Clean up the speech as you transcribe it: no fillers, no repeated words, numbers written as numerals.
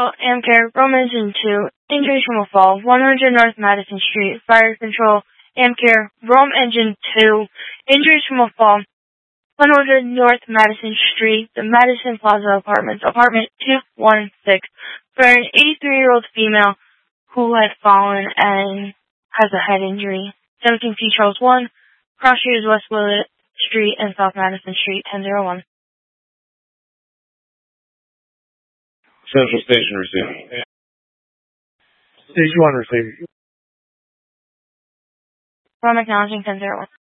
Amcare, Rome Engine 2, injuries from a fall, 100 North Madison Street, Fire Control, Amcare, Rome Engine 2, injuries from a fall, 100 North Madison Street, the Madison Plaza Apartments, apartment 216, for an 83-year-old female who had fallen and has a head injury. 17 P. Charles 1, Cross Street, West Willett Street, and South Madison Street, 1001. Central Station receiving. Stage 1 receiving. From acknowledging 1001.